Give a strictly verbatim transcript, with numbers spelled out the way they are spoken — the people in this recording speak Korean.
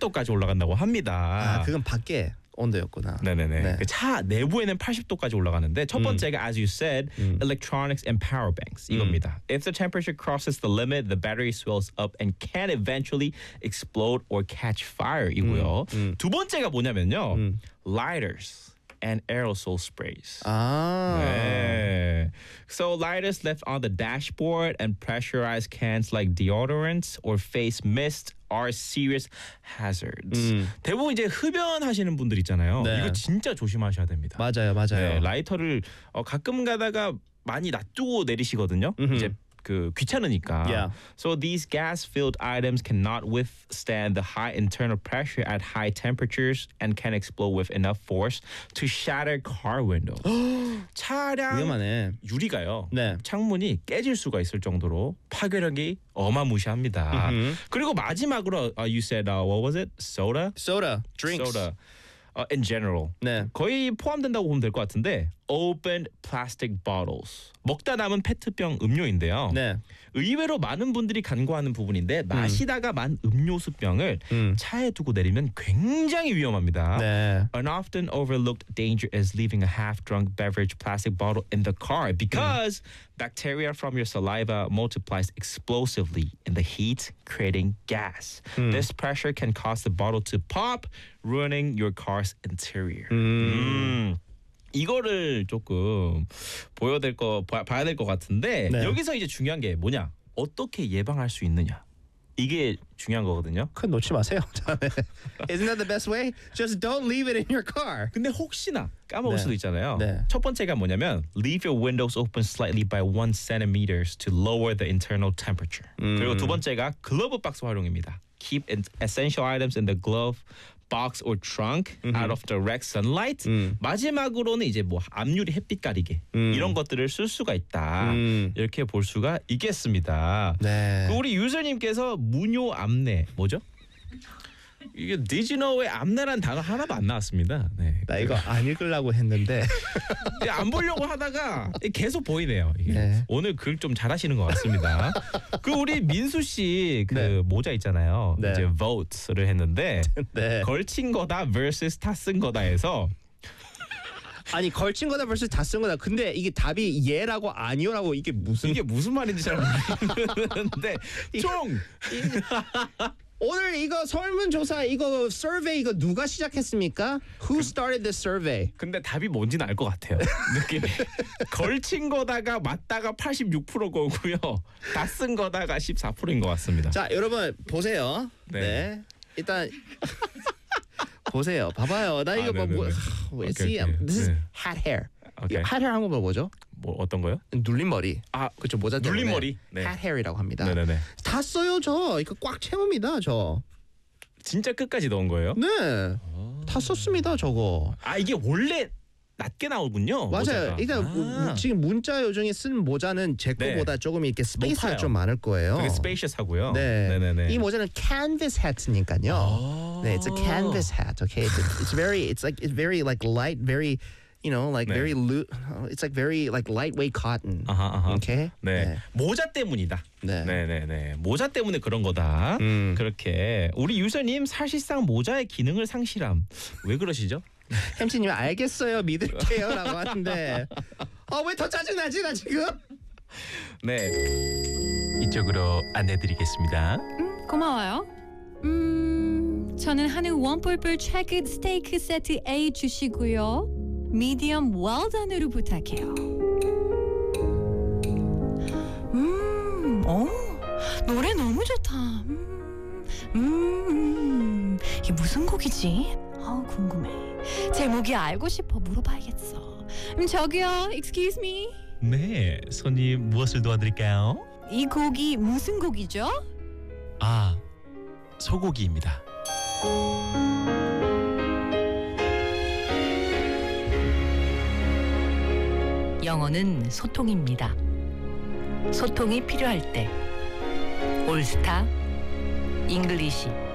도까지 올라간다고 합니다. 아, 그건 밖에 온도였구나. 네네네. 네. 그 차 내부에는 팔십 도까지 올라가는데 첫 번째가 as you said, 음. electronics and power banks 이겁니다. If the temperature crosses the limit, the battery swells up and can eventually explode or catch fire 이고요. 음, 음. 두 번째가 뭐냐면요. 음. lighters and aerosol sprays. 아. 네. So lighters left on the dashboard and pressurized cans like deodorants or face mist are serious hazards. 음. 대부분 이제 흡연하시는 분들 있잖아요. 네. 이거 진짜 조심하셔야 됩니다. 맞아요, 맞아요. 네, 라이터를 어, 가끔 가다가 많이 놔두고 내리시거든요. 음흠. 이제 그 귀찮으니까. Yeah. So these gas-filled items cannot withstand the high internal pressure at high temperatures and can explode with enough force to shatter car windows. 차량 위험하네. 유리가요. 네. 창문이 깨질 수가 있을 정도로 파괴력이 어마무시합니다. 음흠. 그리고 마지막으로 uh, you said uh, what was it? Soda? Soda, drinks. Soda. Uh, in general. 네. 거의 포함된다고 보면 될 것 같은데 open plastic bottles. 먹다 남은 페트병 음료인데요. 네. 의외로 많은 분들이 간과하는 부분인데 마시다가 만 음료수병을 음. 차에 두고 내리면 굉장히 위험합니다. 네. An often overlooked danger is leaving a half-drunk beverage plastic bottle in the car because bacteria from your saliva multiplies explosively in the heat, creating gas. This pressure can cause the bottle to pop, ruining your car's interior. 음. 이거를 조금 보여야 될 거 봐야 될 것 같은데 네. 여기서 이제 중요한 게 뭐냐? 어떻게 예방할 수 있느냐? 이게 중요한 거거든요. 큰 놓지 마세요. Isn't that the best way? Just don't leave it in your car. 근데 혹시나 까먹을 네. 수도 있잖아요. 네. 첫 번째가 뭐냐면 leave your windows open slightly by one centimeters to lower the internal temperature. 음. 그리고 두 번째가 글러브 박스 활용입니다. Keep essential items in the glove box or trunk out of direct sunlight. 음. 마지막으로는 이제 뭐 앞유리 햇빛 가리개 음. 이런 것들을 쓸 수가 있다. 음. 이렇게 볼 수가 있겠습니다. 네. 그 우리 유저님께서 무료 안내 뭐죠? 이게 Did you know의 앞내란 단어 하나도 안 나왔습니다. 네. 나 이거 안 읽으려고 했는데 안 보려고 하다가 계속 보이네요. 이게. 네. 오늘 글 좀 잘하시는 것 같습니다. 그 우리 민수 씨 그 네. 모자 있잖아요. 네. 이제 vote를 했는데 네. 걸친 거다 versus 다 쓴 거다 해서 아니 걸친 거다 벌써 다 쓴 거다. 근데 이게 답이 예라고 아니요라고 이게 무슨 이게 무슨 말인지 잘 모르겠는데 총 오늘 이거 설문조사 이거 survey 이거 누가 시작했습니까? Who started the survey? 근데 답이 뭔지는 알 것 같아요. 느낌이. 걸친 거다가 맞다가 팔십육 퍼센트 거고요. 다 쓴 거다가 십사 퍼센트인 것 같습니다. 자 여러분 보세요. 네. 네. 일단 보세요. 봐봐요. 나 이거 아, 뭐, 뭐 네네네. 뭐 오케이, see, 오케이. this is 네. hat hair. 오케이. hat hair 한국말 뭐죠? 뭐 어떤 거요? 눌린 머리. 아, 그렇죠. 모자 때문에. 눌린 머리. 네. hat hair이라고 합니다. 네네네. 다 써요 저. 이거 꽉 채웁니다 저. 진짜 끝까지 넣은 거예요? 네. 다 썼습니다 저거. 아 이게 원래 낮게 나오군요. 맞아요. 모자가. 일단 아. 지금 문자 요정에 쓴 모자는 제 네. 거보다 조금 이렇게 스페이스가 높아요. 좀 많을 거예요. 되게 스페이셔스하고요. 네. 네네네. 이 모자는 canvas hat니까요. 아. 네, it's a canvas hat. Okay, it's, it's very, it's like it's very like light, very, you know, like 네. very loose. It's like very like lightweight cotton. 아하, 아하. Okay. 네. 네. 모자 때문이다. 네. 네네네. 모자 때문에 그런 거다. 음. 그렇게 우리 유저님 사실상 모자의 기능을 상실함. 왜 그러시죠? 햄치님 알겠어요, 믿을게요라고 하는데, 아 왜 더 짜증 나지 나 지금? 네. 이쪽으로 안내드리겠습니다. 고마워요. 음, 저는 한우 원뿔뿔 체크 스테이크 세트 A 주시고요. 미디엄 웰던으로 부탁해요. 음, 어, 노래 너무 좋다. 음, 음, 이게 무슨 곡이지? 아, 궁금해. 제목이 알고 싶어 물어봐야겠어. 음, 저기요, excuse me. 네, 손님 무엇을 도와드릴까요? 이 곡이 무슨 곡이죠? 아, 소고기입니다. 영어는 소통입니다. 소통이 필요할 때 올스타 잉글리시